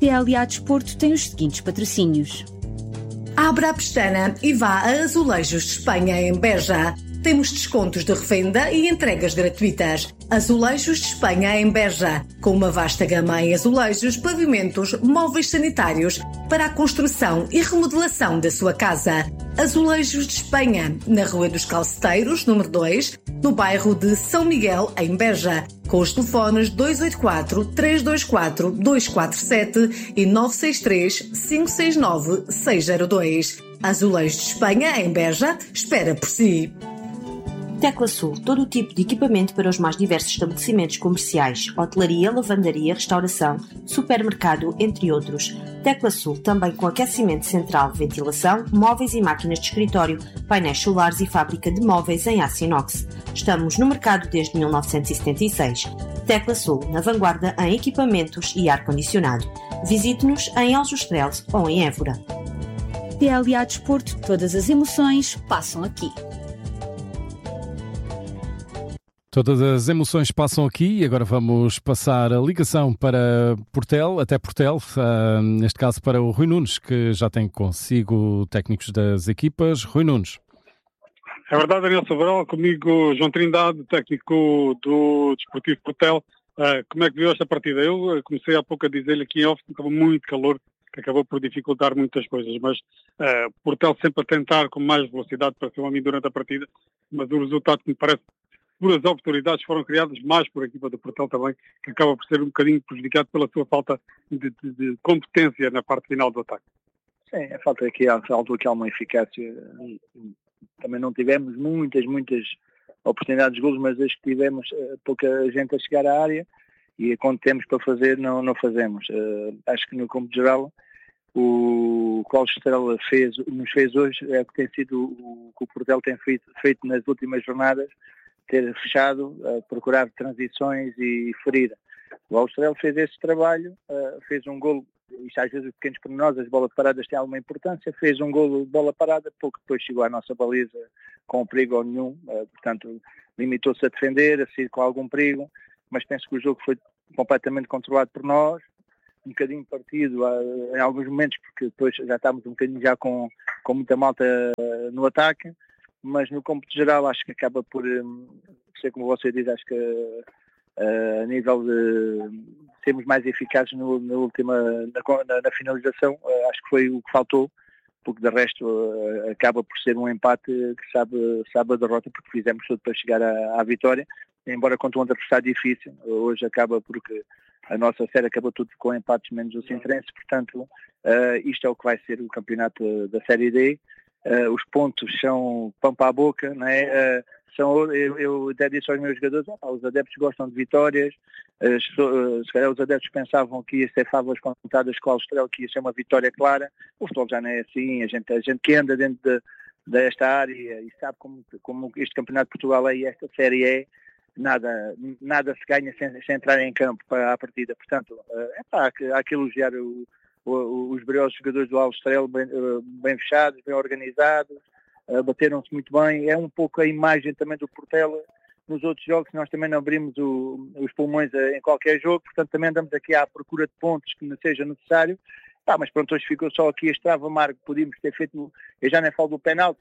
PLA Desporto tem os seguintes patrocínios. Abra a pestana e vá a Azulejos de Espanha, em Beja. Temos descontos de revenda e entregas gratuitas. Azulejos de Espanha, em Beja, com uma vasta gama em azulejos, pavimentos, móveis sanitários para a construção e remodelação da sua casa. Azulejos de Espanha, na Rua dos Calceteiros, número 2, no bairro de São Miguel, em Beja, com os telefones 284-324-247 e 963-569-602. Azulejos de Espanha, em Beja, espera por si. Tecla Sul, todo o tipo de equipamento para os mais diversos estabelecimentos comerciais, hotelaria, lavandaria, restauração, supermercado, entre outros. Tecla Sul, também com aquecimento central, ventilação, móveis e máquinas de escritório, painéis solares e fábrica de móveis em aço inox. Estamos no mercado desde 1976. Tecla Sul, na vanguarda em equipamentos e ar-condicionado. Visite-nos em Aljustrel ou em Évora. PLA Desporto, todas as emoções passam aqui. Todas as emoções passam aqui e agora vamos passar a ligação para Portel, até Portel, neste caso para o Rui Nunes, que já tem consigo técnicos das equipas. Rui Nunes. É verdade, Daniel Sobral, comigo João Trindade, técnico do Desportivo Portel. Como é que viu esta partida? Eu comecei há pouco a dizer-lhe aqui em off que estava muito calor, que acabou por dificultar muitas coisas, mas Portel sempre a tentar com mais velocidade para ser um amigo durante a partida, mas o resultado que me parece por as oportunidades foram criadas mais por a equipa do Portel também, que acaba por ser um bocadinho prejudicado pela sua falta de competência na parte final do ataque. Sim, faltou aqui alguma eficácia. Também não tivemos muitas oportunidades de golos, mas as que tivemos, pouca gente a chegar à área, e quando temos para fazer, não fazemos. Acho que no campo geral, o Cláudio Estrela nos fez hoje, é o que tem sido o que o Portel tem feito nas últimas jornadas, ter fechado, procurar transições e ferir. O Austral fez esse trabalho, fez um golo, isto às vezes pequenos pormenores, as bolas paradas têm alguma importância, fez um golo de bola parada, pouco depois chegou à nossa baliza com perigo nenhum, portanto limitou-se a defender, a sair com algum perigo, mas penso que o jogo foi completamente controlado por nós, um bocadinho partido em alguns momentos, porque depois já estávamos um bocadinho já com muita malta no ataque, mas no cômputo geral acho que acaba por ser como você diz, acho que a nível de sermos mais eficazes na finalização, acho que foi o que faltou, porque de resto acaba por ser um empate que sabe a derrota, porque fizemos tudo para chegar à vitória, embora contra um adversário difícil. Hoje acaba porque a nossa série acabou tudo com empates menos o Sintrense, portanto isto é o que vai ser o campeonato da Série D. Os pontos são pão para a boca, não é? Eu até disse aos meus jogadores, os adeptos gostam de vitórias, se calhar os adeptos pensavam que ia ser favas contadas com o Austral, que ia ser uma vitória clara. O futebol já não é assim, a gente que anda dentro desta área e sabe como este Campeonato de Portugal é e esta Série é, nada se ganha sem entrar em campo para a partida. Portanto, há que elogiar os brilhosos jogadores do Austral, bem fechados, bem organizados, bateram-se muito bem. É um pouco a imagem também do Portela nos outros jogos. Nós também não abrimos os pulmões em qualquer jogo, portanto também andamos aqui à procura de pontos que não seja necessário. Mas pronto, hoje ficou só aqui este travo amargo. Podíamos ter feito, eu já nem falo do penalti,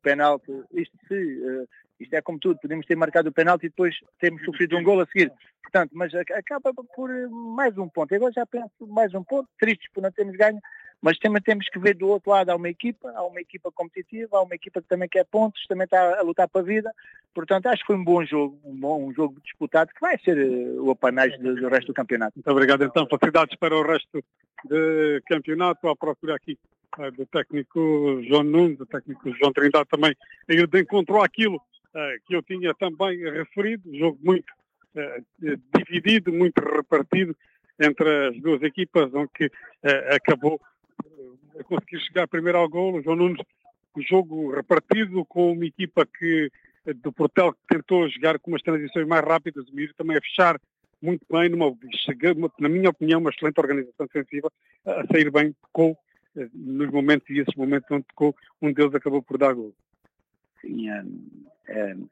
isto é como tudo, podemos ter marcado o penalti e depois termos sofrido um golo a seguir. Portanto, mas acaba por mais um ponto. Agora já penso mais um ponto, tristes por não termos ganho, mas também temos que ver do outro lado, há uma equipa competitiva, há uma equipa que também quer pontos, também está a lutar para a vida. Portanto, acho que foi um bom jogo, um jogo disputado, que vai ser o apanagem do resto do campeonato. Muito obrigado, então. Felicidades para o resto do campeonato. À procura aqui do técnico João Nunes, do técnico João Trindade também, ainda encontrou aquilo que eu tinha também referido, jogo muito dividido, muito repartido entre as duas equipas, onde acabou a conseguir chegar primeiro ao golo. O João Nunes, um jogo repartido com uma equipa do Portel que tentou jogar com umas transições mais rápidas, o Mir também a fechar muito bem, na minha opinião, uma excelente organização defensiva, a sair bem, tocou nos momentos, e esses momentos onde tocou, um deles acabou por dar golo. Sim,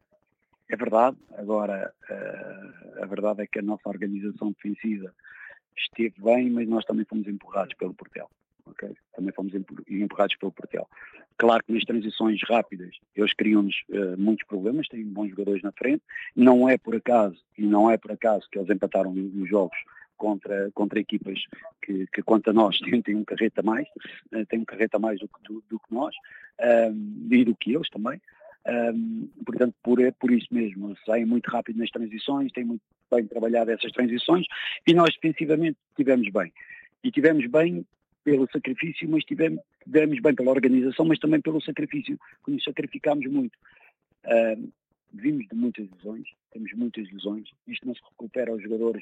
é verdade. Agora, a verdade é que a nossa organização defensiva esteve bem, mas nós também fomos empurrados pelo Portel. Okay? Também fomos empurrados pelo Portel. Claro que nas transições rápidas eles criam-nos muitos problemas, têm bons jogadores na frente. Não é por acaso que eles empataram os jogos contra equipas que quanto a nós têm um carrete a mais, têm um carrete a mais do que nós, e do que eles também. Portanto, por isso mesmo, saem muito rápido nas transições, têm muito bem trabalhado essas transições, e nós defensivamente estivemos bem. E estivemos bem pelo sacrifício, mas estivemos bem pela organização, mas também pelo sacrifício, que nos sacrificámos muito. Vimos de muitas lesões, temos muitas lesões, isto não se recupera aos jogadores,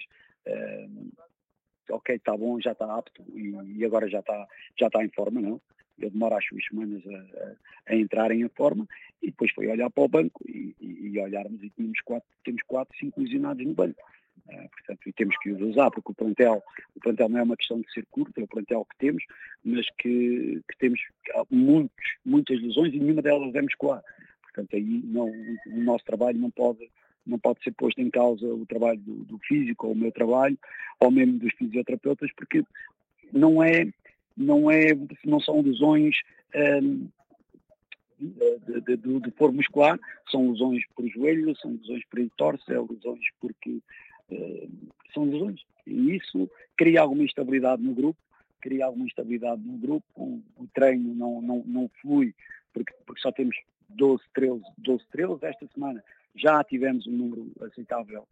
ok, está bom, já está apto e agora já está em forma, não. Ele demora as suas semanas a entrarem em forma, e depois foi olhar para o banco e olharmos e temos 4, 5 lesionados no banco. Portanto, e temos que os usar, porque o plantel não é uma questão de ser curto, é o plantel que temos, mas que temos muitas lesões e nenhuma delas é muscular. Portanto, aí o nosso trabalho não pode ser posto em causa o trabalho do físico, ou o meu trabalho, ou mesmo dos fisioterapeutas, porque não são lesões de foro muscular, são lesões por joelho, são lesões por entorse, são lesões porque são lesões. E isso cria alguma instabilidade no grupo, o treino não flui, porque só temos 12 estrelas. Esta semana já tivemos um número aceitável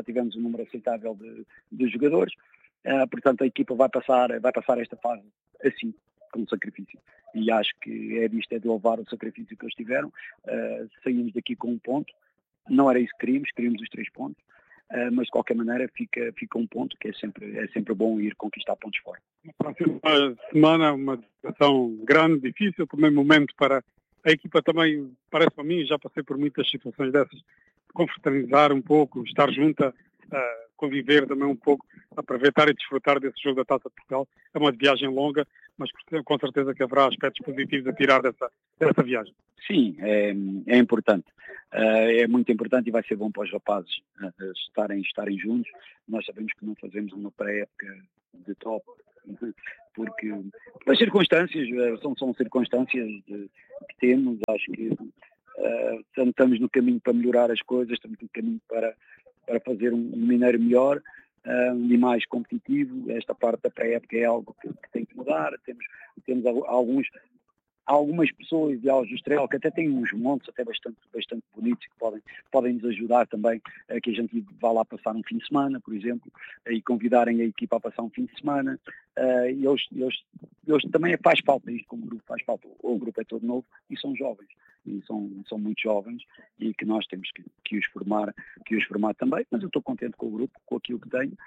de jogadores, portanto a equipa vai passar esta fase assim, com sacrifício, e acho que é de louvar o sacrifício que eles tiveram. Saímos daqui com um ponto, não era isso que queríamos os 3 pontos, mas de qualquer maneira fica um ponto, que é sempre bom ir conquistar pontos fora. A próxima semana uma situação grande, difícil, o primeiro momento para a equipa também, parece para mim, já passei por muitas situações dessas, confraternizar um pouco, estar junta, conviver também um pouco, aproveitar e desfrutar desse jogo da Taça de Portugal. É uma viagem longa, mas com certeza que haverá aspectos positivos a tirar dessa viagem. Sim, é importante. É muito importante e vai ser bom para os rapazes estarem juntos. Nós sabemos que não fazemos uma pré-época de top, porque as circunstâncias são circunstâncias que temos. Acho que estamos no caminho para melhorar as coisas, estamos no caminho para fazer um Mineiro melhor e mais competitivo. Esta parte da pré-época é algo que tem que mudar. Temos algumas pessoas de Alves do Estrela que até têm uns montes até bastante bonitos, que podem nos ajudar também a que a gente vá lá passar um fim de semana, por exemplo, e convidarem a equipa a passar um fim de semana. E eles também faz falta, isto como grupo faz falta. O grupo é todo novo e são jovens, e são muito jovens, e que nós temos que os formar também, mas eu estou contente com o grupo, com aquilo que tenho.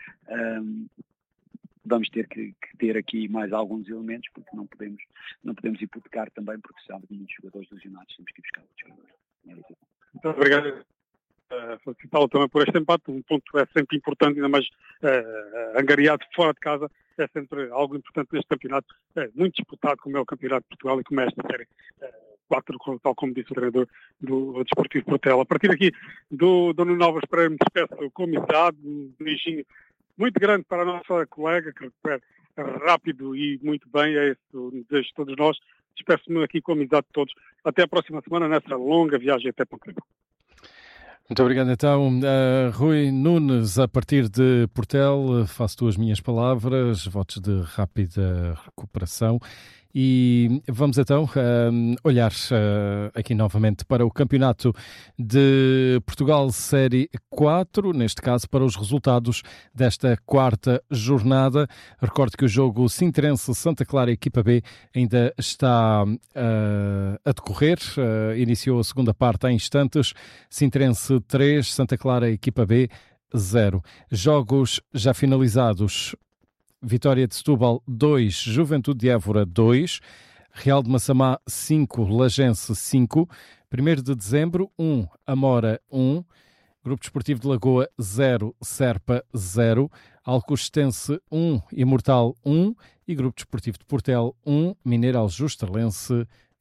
Vamos ter que ter aqui mais alguns elementos, porque não podemos hipotecar também, porque se há muitos jogadores lesionados, temos que ir buscar outros jogadores. Muito obrigado. Felicitá-lo também por este empate. Um ponto é sempre importante, ainda mais angariado fora de casa, é sempre algo importante neste campeonato, muito disputado, como é o Campeonato de Portugal e como é esta série 4, tal como disse o treinador do Desportivo Portela. A partir aqui do Nuno Alves Pereira, me despeço com amizade, um beijinho muito grande para a nossa colega, que recupera rápido e muito bem, é esse o desejo de todos nós. Despeço-me aqui com a amizade de todos. Até a próxima semana, nessa longa viagem até Portugal. Muito obrigado então, Rui Nunes, a partir de Portel, faço tu as minhas palavras, votos de rápida recuperação. E vamos então olhar aqui novamente para o Campeonato de Portugal Série 4, neste caso para os resultados desta 4ª jornada. Recordo que o jogo Sintrense-Santa Clara equipa B ainda está a decorrer, iniciou a segunda parte há instantes. Sintrense 3, Santa Clara equipa B 0. Jogos já finalizados: Vitória de Setúbal 2, Juventude de Évora 2, Real de Massamá 5, Lagense 5, 1º de dezembro 1, Amora 1, Grupo Desportivo de Lagoa 0, Serpa 0, Alcostense 1, Imortal 1 e Grupo Desportivo de Portel 1, Mineiro Aljustralense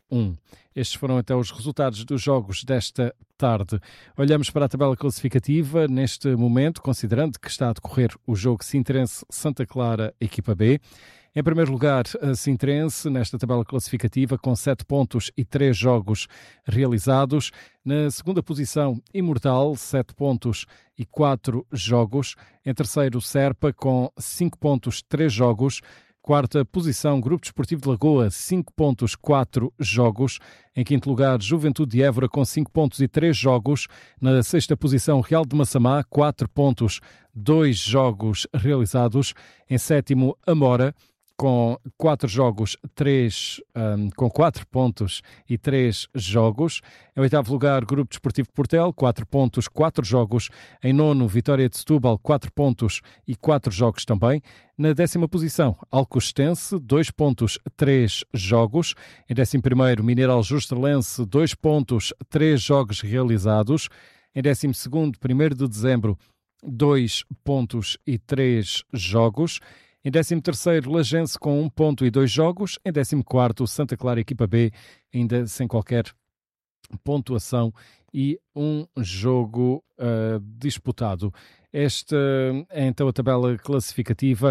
1. Estes foram até os resultados dos jogos desta tarde. Olhamos para a tabela classificativa neste momento, considerando que está a decorrer o jogo Sintrense-Santa Clara, equipa B. Em primeiro lugar, a Sintrense, nesta tabela classificativa, com 7 pontos e 3 jogos realizados. Na segunda posição, Imortal, 7 pontos e 4 jogos. Em terceiro, Serpa, com 5 pontos, 3 jogos. Quarta posição, Grupo Desportivo de Lagoa, 5 pontos, 4 jogos. Em quinto lugar, Juventude de Évora, com 5 pontos e 3 jogos. Na sexta posição, Real de Massamá, 4 pontos, 2 jogos realizados. Em sétimo, Amora, com 4 jogos, com 4 pontos e 3 jogos. Em oitavo lugar, Grupo Desportivo de Portel, 4 pontos, 4 jogos. Em nono, Vitória de Setúbal, 4 pontos e 4 jogos também. Na décima posição, Alcostense, 2 pontos, 3 jogos. Em 11º, Mineiro Justelense, 2 pontos, 3 jogos realizados. Em 12º, 1º de dezembro, 2 pontos e 3 jogos. Em 13º, Lagense com 1 ponto e 2 jogos. Em 14º, Santa Clara, equipa B, ainda sem qualquer pontuação e um jogo disputado. Esta é então a tabela classificativa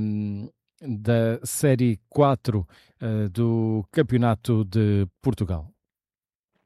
da Série 4 do Campeonato de Portugal.